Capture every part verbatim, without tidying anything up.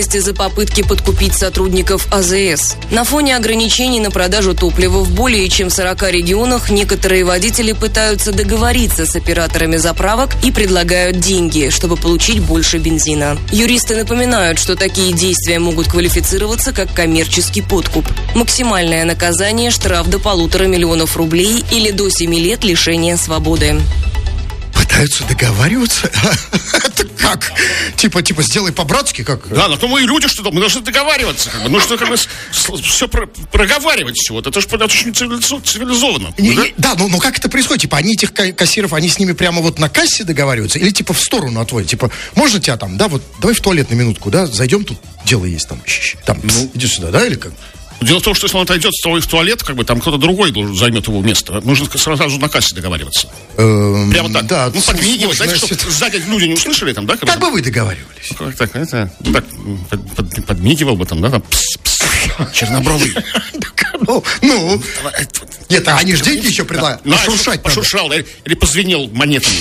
из-за попытки подкупить сотрудников А Зэ Эс. На фоне ограничений на продажу топлива в более чем сорока регионах некоторые водители пытаются договориться с операторами заправок и предлагают деньги, чтобы получить больше бензина. Юристы напоминают, что такие действия могут квалифицироваться как коммерческий подкуп. Максимальное наказание – штраф до полутора миллионов рублей или до семи лет лишения свободы. Пытаются договариваться? Это как? Типа, типа, сделай по-братски, как? Да, но то мы и люди, что мы должны договариваться. Как бы. Нужно как бы все про- проговаривать все. Вот. Это же очень цивилизованно. Не, да, не, да но, но как это происходит? Типа, они этих кассиров, они с ними прямо вот на кассе договариваются? Или типа в сторону отводят? Типа, можно тебя там, да, вот, давай в туалет на минутку, да, зайдем, тут дело есть там. Там, ну, иди сюда, да, или как? Дело в том, что если он отойдет в туалет, как бы там кто-то другой должен, займет его место. Нужно сразу на кассе договариваться. Эм, Прямо так. Да, ну, подмигивать, знаете, чтобы это... сзади люди не услышали там, да? Как, как бы вы договаривались? Как так, это, так, под, под, подмигивал бы там, да, там, пс, пс, чернобровый. Ну, ну. Нет, они же деньги еще предлагают. Пошуршать. Пошуршал, или позвенел монетами.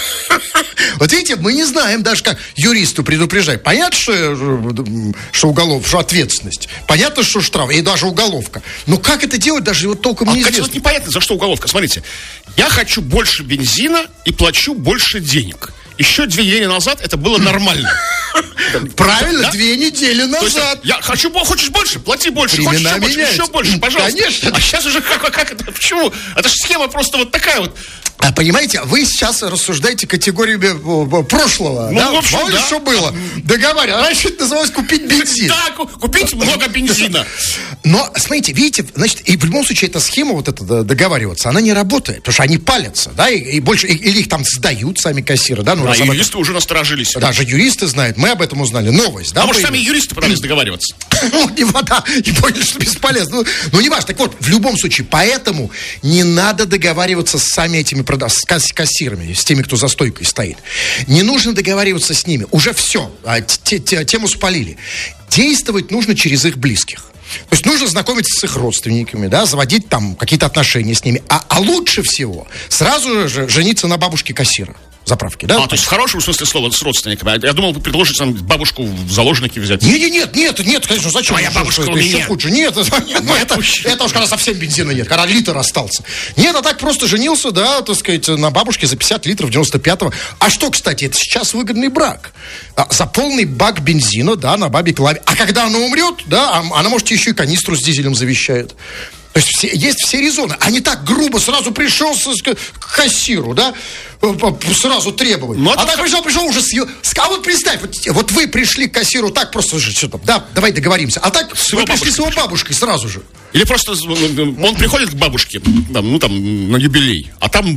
Вот видите, мы не знаем даже, как юристу предупреждать. Понятно, что, что уголов, что ответственность. Понятно, что штраф, и даже уголовка. Но как это делать, даже вот толком а, неизвестно. А, вот непонятно, за что уголовка. Смотрите, я хочу больше бензина и плачу больше денег. Еще две недели назад это было нормально. Правильно, да? Две недели назад. Я хочу, хочешь больше, плати больше. Хочешь еще больше, еще больше, пожалуйста. Конечно. А сейчас уже как, как это, почему? Это же схема просто вот такая вот. А понимаете, вы сейчас рассуждаете категориями прошлого, ну, да? В общем, мало ли да. Что было. Договаривались. Раньше это называлось купить бензин. Да, купить много бензина. Но, смотрите, видите, значит, и в любом случае эта схема, вот эта договариваться, она не работает, потому что они палятся, да, и, и больше, и, или их там сдают сами кассиры, да. Ну, да, и юристы уже насторожились. Даже юристы знают, мы об этом узнали, новость, да. А может, сами юристы пытались договариваться? Ну, не вода, и поняли, что бесполезно. Ну, ну, не важно. Так вот, в любом случае, поэтому не надо договариваться с сами этими продав... с кассирами, с теми, кто за стойкой стоит. Не нужно договариваться с ними. Уже все, тему спалили. Действовать нужно через их близких. То есть нужно знакомиться с их родственниками, да, заводить там какие-то отношения с ними. А, а лучше всего сразу же жениться на бабушке кассира заправки, да? А, то есть в хорошем смысле слова с родственниками. Я думал, вы предложите там бабушку в заложники взять. Нет, нет, нет, нет, конечно, зачем? Моя бабушка у меня. Еще хуже. Нет, это, нет, ну, это, это уж когда совсем бензина нет, когда литр остался. Нет, а так просто женился, да, так сказать, на бабушке за пятьдесят литров девяносто пятого. А что, кстати, это сейчас выгодный брак. А, за полный бак бензина, да, на бабе клаве. А когда она умрет, да, она, может, еще и канистру с дизелем завещает. То есть все, есть все резоны. А не так грубо сразу пришел с, к кассиру, да, сразу требовать. Но а так пришел, пришел уже съел. А вот представь, вот, вот вы пришли к кассиру так просто же, что там, да, давай договоримся. А так с вы пришли с его бабушкой сразу же. Или просто он приходит к бабушке, там, ну там, на юбилей, а там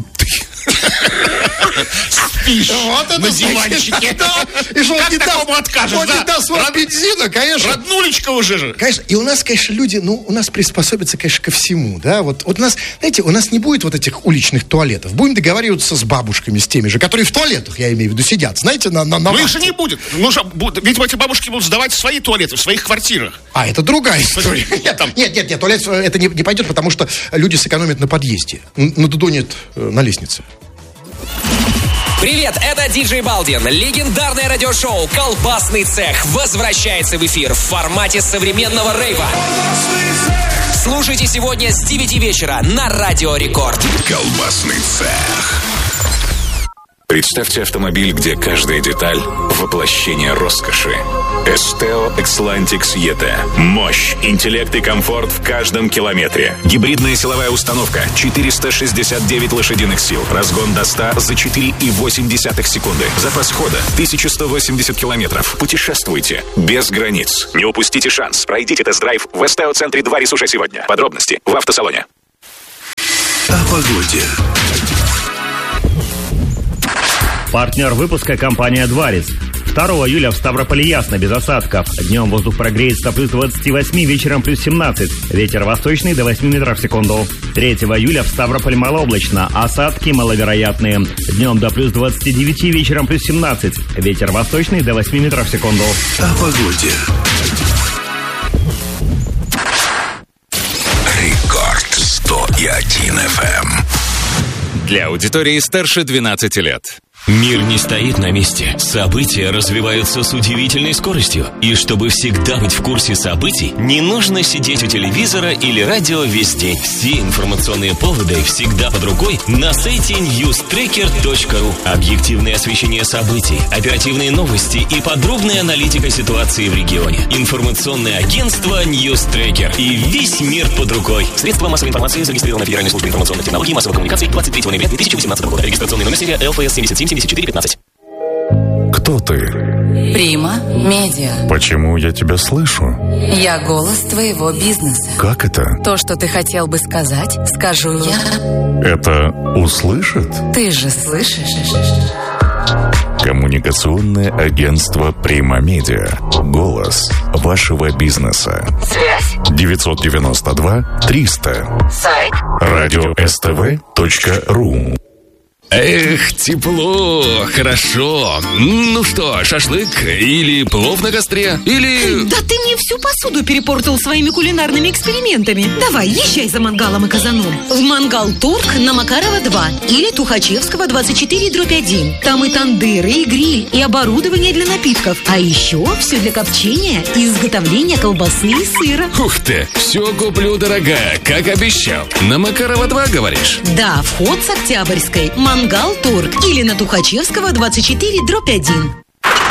спишь вот на диванчике. Да. И что, как он не такому даст, откажешь? Он да. не даст вам бензина, конечно. Роднулечка уже же. Конечно. И у нас, конечно, люди, ну, у нас приспособятся, конечно, ко всему, да. Вот, вот у нас, знаете, у нас не будет вот этих уличных туалетов. Будем договариваться с бабушками, с теми же, которые в туалетах, я имею в виду, сидят, знаете, на на. на ну, их же не будет. Ну, видимо, эти бабушки будут сдавать свои туалеты в своих квартирах. А, это другая история. Нет, нет, нет, нет, туалет это не, не пойдет, потому что люди сэкономят на подъезде. Надудонят на лестнице. Привет, это диджей Балдин. Легендарное радиошоу «Колбасный цех» возвращается в эфир в формате современного рейва. Слушайте сегодня с девяти вечера на Радио Рекорд. «Колбасный цех». Представьте автомобиль, где каждая деталь – воплощение роскоши. Esteo Xlantix и ти. Мощь, интеллект и комфорт в каждом километре. Гибридная силовая установка, четыреста шестьдесят девять лошадиных сил. Разгон до ста за четыре и восемь десятых секунды. Запас хода тысяча сто восемьдесят километров. Путешествуйте без границ. Не упустите шанс. Пройдите тест-драйв в Esteo-центре Дварис уже сегодня. Подробности в автосалоне. О погоде. Партнер выпуска — компания «Дварис». второго июля в Ставрополе ясно, без осадков. Днем воздух прогреется плюс двадцать восемь, вечером плюс семнадцать. Ветер восточный до восемь метров в секунду. третьего июля в Ставрополе малооблачно. Осадки маловероятные. Днем до плюс двадцать девять, вечером плюс семнадцать. Ветер восточный до восемь метров в секунду. О погоде. Рекорд сто один эф эм. Для аудитории старше двенадцати лет. Мир не стоит на месте. События развиваются с удивительной скоростью. И чтобы всегда быть в курсе событий, не нужно сидеть у телевизора или радио весь день. Все информационные поводы всегда под рукой на сайте ньюс трекер точка ру. Объективное освещение событий, оперативные новости и подробная аналитика ситуации в регионе. Информационное агентство «Ньюс-трекер». И весь мир под рукой. Средства массовой информации зарегистрировано в Федеральной службе информационных технологий и массовых коммуникаций двадцать третьего ноября две тысячи восемнадцатого года. Регистрационный номер серия эл пэ эс семьдесят семь семьдесят четыре пятнадцать. Кто ты? Прима Медиа. Почему я тебя слышу? Я голос твоего бизнеса. Как это? То, что ты хотел бы сказать, скажу я. Это услышит? Ты же слышишь? Коммуникационное агентство Прима Медиа. Голос вашего бизнеса. Связь девятьсот девяносто два триста. Сайт радио эс тэ вэ точка ру. Эх, тепло, хорошо. Ну что, шашлык или плов на костре, или... Да ты мне всю посуду перепортил своими кулинарными экспериментами. Давай, езжай за мангалом и казаном. В Мангал Турк на Макарова два или Тухачевского двадцать четыре дробь один. Там и тандыры, и гриль, и оборудование для напитков. А еще все для копчения и изготовления колбасы и сыра. Ух ты, все куплю, дорогая, как обещал. На Макарова два, говоришь? Да, вход с Октябрьской. Мангал Турк или на Тухачевского двадцать четыре дробь один.